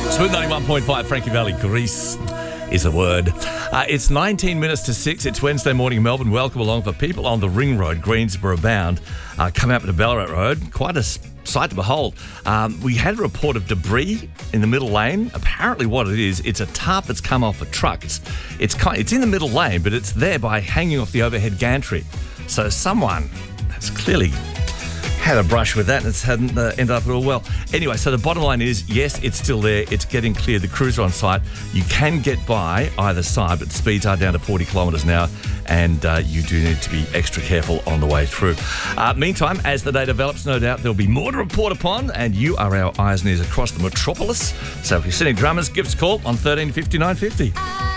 Smooth 91.5, Frankie Valley, Grease is a word. It's 19 minutes to 6. It's Wednesday morning in Melbourne. Welcome along for people on the Ring Road, Greensboro bound, coming up to Ballarat Road. Quite a sight to behold. We had a report of debris in the middle lane. Apparently what it is, it's a tarp that's come off a truck. It's in the middle lane, but it's there by hanging off the overhead gantry. So someone has clearly had a brush with that and it hadn't ended up at all well. Anyway, so the bottom line is, yes, it's still there. It's getting cleared. The crews are on site. You can get by either side, but speeds are down to 40 kilometres an hour, and you do need to be extra careful on the way through. Meantime, as the day develops, no doubt there'll be more to report upon, and you are our eyes and ears across the metropolis. So if you're sending drummers, give us a call on 13 59 50.